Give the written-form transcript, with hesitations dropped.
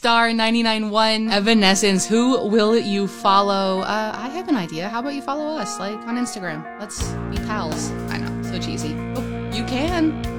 Star991, Evanescence. Who will you follow? I have an idea. How about you follow us, like on Instagram? Let's be pals. I know, so cheesy. Oh, you can.